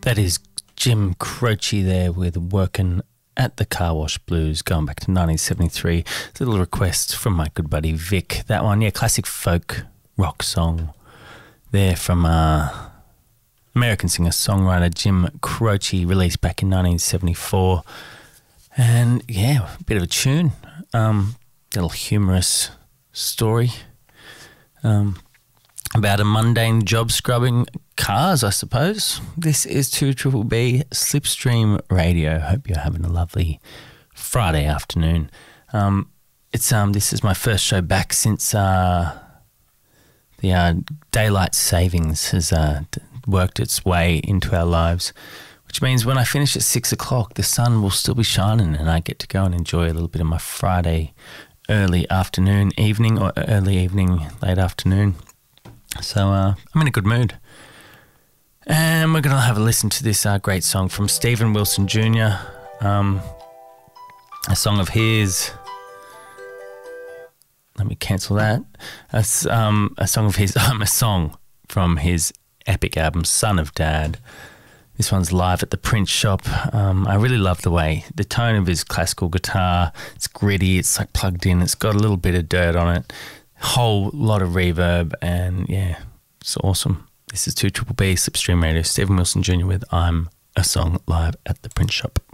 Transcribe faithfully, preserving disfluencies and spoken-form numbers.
That is Jim Croce there with Working at the Car Wash Blues, going back to nineteen seventy-three. It's a little request from my good buddy Vic. That one, yeah, classic folk rock song there from uh, American singer-songwriter Jim Croce, released back in nineteen seventy-four. And yeah, a bit of a tune, um, little humorous story um, about a mundane job scrubbing cars, I suppose. This is two Triple B Slipstream Radio. Hope you're having a lovely Friday afternoon. Um, it's um, this is my first show back since uh, the uh, daylight savings has uh, worked its way into our lives, which means when I finish at six o'clock, the sun will still be shining and I get to go and enjoy a little bit of my Friday early afternoon, evening, or early evening, late afternoon. So uh, I'm in a good mood. And we're going to have a listen to this uh, great song from Steven Wilson Junior Um, a song of his. Let me cancel that. A, um, a song of his. Um, a song from his epic album, Son of Dad. This one's live at the print shop. Um, I really love the way, the tone of his classical guitar. It's gritty. It's like plugged in. It's got a little bit of dirt on it. Whole lot of reverb, and yeah, it's awesome. This is two Triple B Slipstream Radio. Steven Wilson Junior with I'm a Song, live at the print shop.